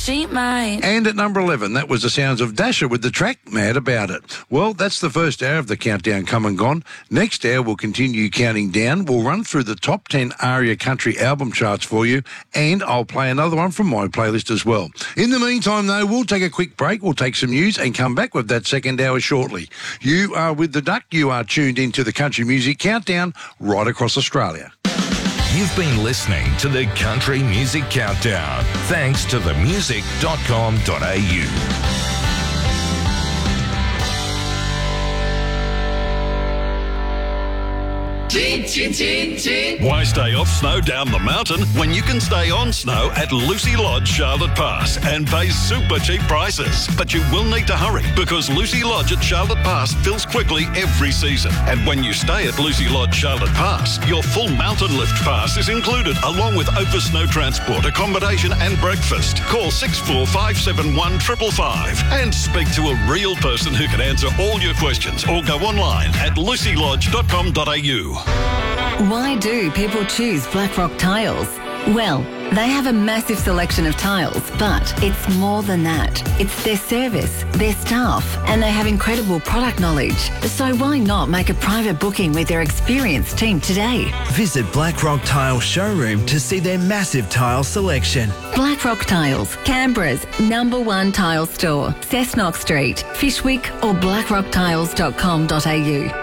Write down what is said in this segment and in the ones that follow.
she might. And at number 11, that was the sounds of Dasher with the track Mad About It. Well, that's the first hour of the countdown come and gone. Next hour, we'll continue counting down. We'll run through the top 10 ARIA country album charts for you, and I'll play another one from my playlist as well. In the meantime, though, we'll take a quick break. We'll take some news and come back with that second hour shortly. You are with the Duck. You are tuned into the Country Music Countdown right across Australia. You've been listening to the Country Music Countdown, thanks to themusic.com.au. Why stay off snow down the mountain when you can stay on snow at Lucy Lodge, Charlotte Pass and pay super cheap prices? But you will need to hurry because Lucy Lodge at Charlotte Pass fills quickly every season. And when you stay at Lucy Lodge, Charlotte Pass, your full mountain lift pass is included along with OPA snow transport, accommodation and breakfast. Call 64571 555 and speak to a real person who can answer all your questions or go online at lucylodge.com.au. Why do people choose Blackrock Tiles? Well, they have a massive selection of tiles, but it's more than that. It's their service, their staff, and they have incredible product knowledge. So why not make a private booking with their experienced team today? Visit Blackrock Tile Showroom to see their massive tile selection. Blackrock Tiles, Canberra's #1 tile store, Cessnock Street, Fishwick or blackrocktiles.com.au.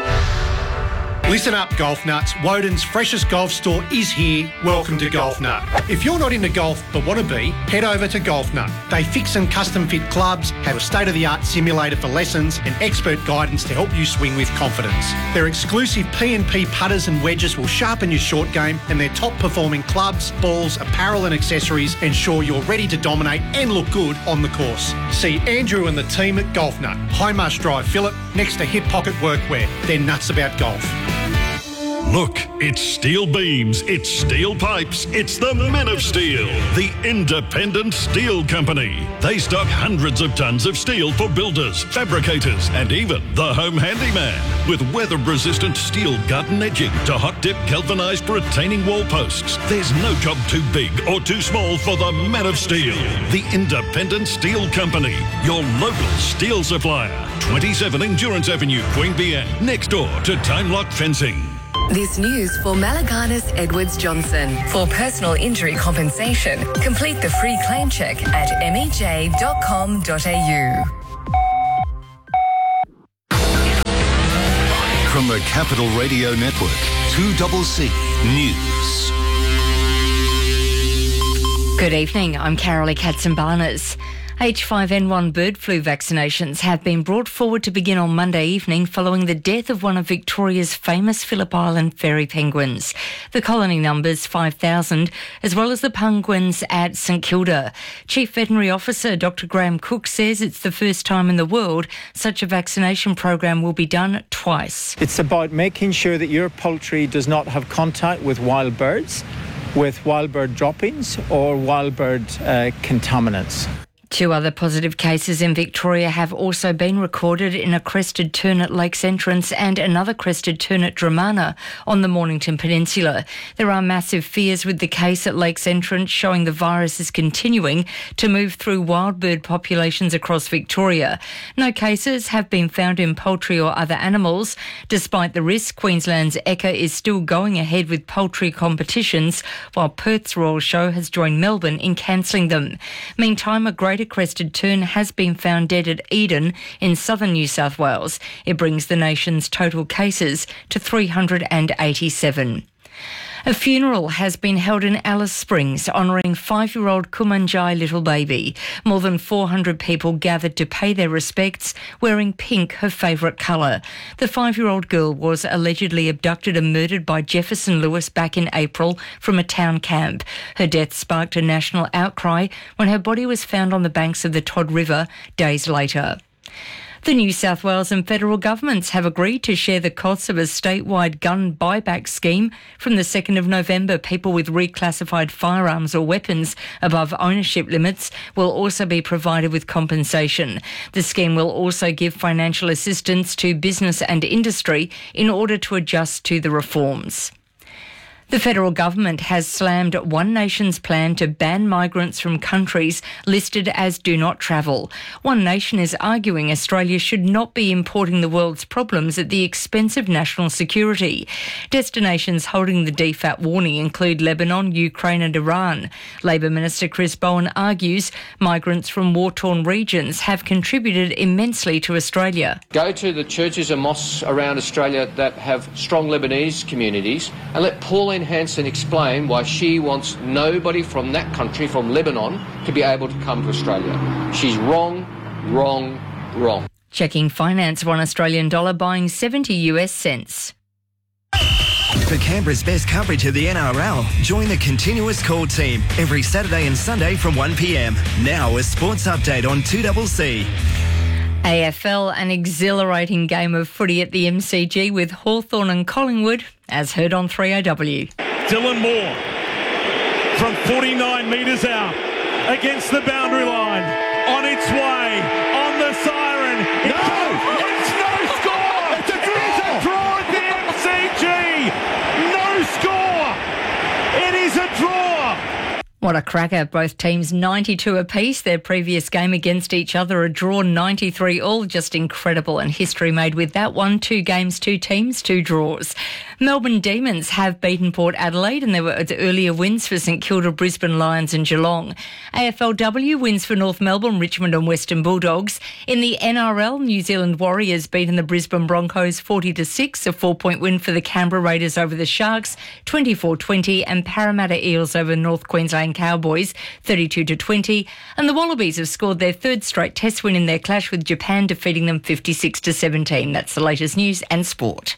Listen up, Golf Nuts. Woden's freshest golf store is here. Welcome to Golf Nut. If you're not into golf but want to be, head over to Golf Nut. They fix and custom fit clubs, have a state-of-the-art simulator for lessons and expert guidance to help you swing with confidence. Their exclusive P&P putters and wedges will sharpen your short game, and their top-performing clubs, balls, apparel and accessories ensure you're ready to dominate and look good on the course. See Andrew and the team at Golf Nut, High Marsh Drive, Phillip, next to Hip Pocket Workwear. They're nuts about golf. Look, it's steel beams, it's steel pipes, it's the Men of Steel, the independent steel company. They stock hundreds of tons of steel for builders, fabricators, and even the home handyman. With weather-resistant steel gut and edging to hot-dip galvanised retaining wall posts, there's no job too big or too small for the Men of Steel, the independent steel company, your local steel supplier. 27 Endurance Avenue, Queen Anne, next door to Time Lock Fencing. This news for Malaganas Edwards Johnson. For personal injury compensation, complete the free claim check at mej.com.au. From the Capital Radio Network, 2CC News. Good evening, I'm Carolee Katzenbarners. H5N1 bird flu vaccinations have been brought forward to begin on Monday evening following the death of one of Victoria's famous Phillip Island fairy penguins. The colony numbers 5,000, as well as the penguins at St Kilda. Chief Veterinary Officer Dr Graham Cook says it's the first time in the world such a vaccination program will be done twice. It's about making sure that your poultry does not have contact with wild birds, with wild bird droppings or wild bird contaminants. 2 other positive cases in Victoria have also been recorded in a crested tern at Lakes Entrance and another crested tern at Dramana on the Mornington Peninsula. There are massive fears with the case at Lakes Entrance showing the virus is continuing to move through wild bird populations across Victoria. No cases have been found in poultry or other animals. Despite the risk, Queensland's Eka is still going ahead with poultry competitions, while Perth's Royal Show has joined Melbourne in cancelling them. Meantime, a greater crested tern has been found dead at Eden in southern New South Wales. It brings the nation's total cases to 387. A funeral has been held in Alice Springs honouring 5-year-old Kumanjai little baby. More than 400 people gathered to pay their respects, wearing pink, her favourite colour. The 5-year-old girl was allegedly abducted and murdered by Jefferson Lewis back in April from a town camp. Her death sparked a national outcry when her body was found on the banks of the Todd River days later. The New South Wales and federal governments have agreed to share the costs of a statewide gun buyback scheme. From the 2nd of November, people with reclassified firearms or weapons above ownership limits will also be provided with compensation. The scheme will also give financial assistance to business and industry in order to adjust to the reforms. The federal government has slammed One Nation's plan to ban migrants from countries listed as do not travel. One Nation is arguing Australia should not be importing the world's problems at the expense of national security. Destinations holding the DFAT warning include Lebanon, Ukraine and Iran. Labor Minister Chris Bowen argues migrants from war-torn regions have contributed immensely to Australia. Go to the churches and mosques around Australia that have strong Lebanese communities and let Pauline Hanson explain why she wants nobody from that country, from Lebanon, to be able to come to Australia. She's wrong, wrong, wrong. Checking finance, $1 Australian dollar buying 70 US cents. For Canberra's best coverage of the NRL, join the Continuous Call team every Saturday and Sunday from 1 p.m. Now a sports update on 2CC. AFL, an exhilarating game of footy at the MCG with Hawthorn and Collingwood, as heard on 3AW. Dylan Moore from 49 metres out against the boundary line, on its way, on the siren. It's no score! It's a draw at the MCG! No score! It is a draw! What a cracker. Both teams 92 apiece. Their previous game against each other, a draw 93 all. Just incredible, and history made with that one. 2 games, 2 teams, 2 draws. Melbourne Demons have beaten Port Adelaide, and there were earlier wins for St Kilda, Brisbane Lions and Geelong. AFLW wins for North Melbourne, Richmond and Western Bulldogs. In the NRL, New Zealand Warriors beaten the Brisbane Broncos 40-6, a 4-point win for the Canberra Raiders over the Sharks 24-20, and Parramatta Eels over North Queensland Cowboys 32-20, and the Wallabies have scored their 3rd straight test win in their clash with Japan, defeating them 56-17. That's the latest news and sport.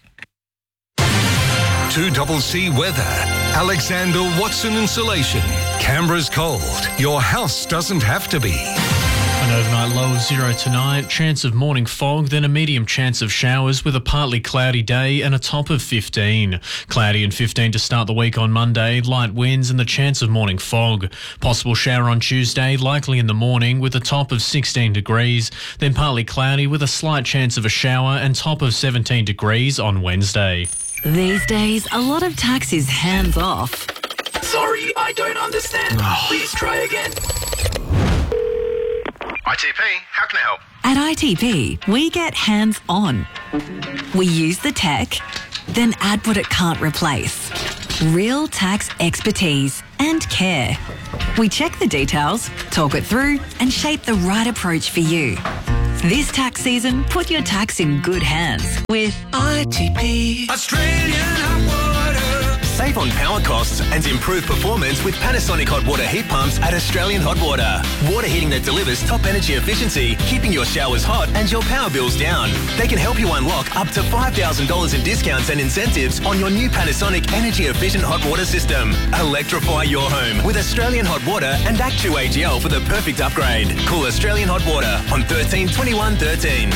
2CC weather. Alexander Watson Insulation. Canberra's cold. Your house doesn't have to be. An overnight low of 0 tonight, chance of morning fog, then a medium chance of showers with a partly cloudy day and a top of 15. Cloudy and 15 to start the week on Monday, light winds and the chance of morning fog. Possible shower on Tuesday, likely in the morning with a top of 16 degrees, then partly cloudy with a slight chance of a shower and top of 17 degrees on Wednesday. These days, a lot of tax is hands off. Sorry, I don't understand. Please try again. ITP, how can I help? At ITP, we get hands-on. We use the tech, then add what it can't replace. Real tax expertise and care. We check the details, talk it through, and shape the right approach for you. This tax season, put your tax in good hands with ITP. Australian Hot Water. Save on power costs and improve performance with Panasonic hot water heat pumps at Australian Hot Water. Water heating that delivers top energy efficiency, keeping your showers hot and your power bills down. They can help you unlock up to $5,000 in discounts and incentives on your new Panasonic energy efficient hot water system. Electrify your home with Australian Hot Water and Actu AGL for the perfect upgrade. Call Australian Hot Water on 13 21 13.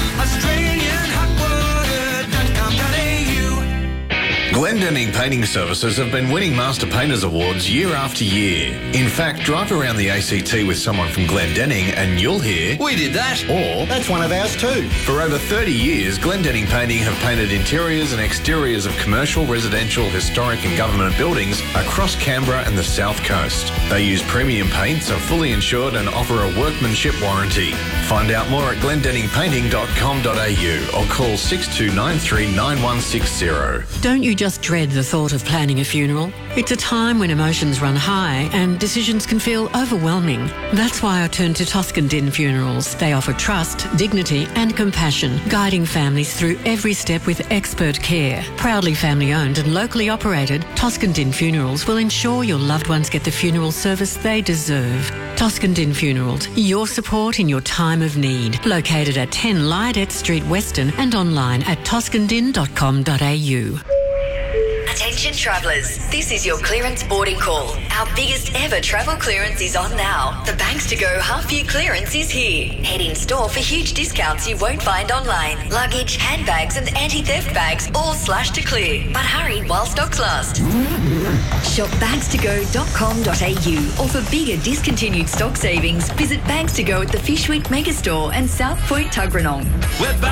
Glendenning Painting Services have been winning Master Painters Awards year after year. In fact, drive around the ACT with someone from Glendenning and you'll hear, "We did that," or "That's one of ours too." For over 30 years, Glendenning Painting have painted interiors and exteriors of commercial, residential, historic and government buildings across Canberra and the South Coast. They use premium paints, are fully insured and offer a workmanship warranty. Find out more at glendenningpainting.com.au or call 6293 9160. Don't you just dread the thought of planning a funeral? It's a time when emotions run high and decisions can feel overwhelming. That's why I turn to Toscan Din Funerals. They offer trust, dignity and compassion, guiding families through every step with expert care. Proudly family owned and locally operated, Toscan Din Funerals will ensure your loved ones get the funeral service they deserve. Toscan Din Funerals, your support in your time of need. Located at 10 Lydet Street, Western and online at toscandin.com.au. Attention travellers, this is your clearance boarding call. Our biggest ever travel clearance is on now. The Banks to Go half-year clearance is here. Head in store for huge discounts you won't find online. Luggage, handbags and anti-theft bags all slashed to clear. But hurry while stocks last. Shop bankstogo.com.au or for bigger discontinued stock savings, visit Banks to Go at the Fish Week Megastore and South Point Tuggeranong. We're back.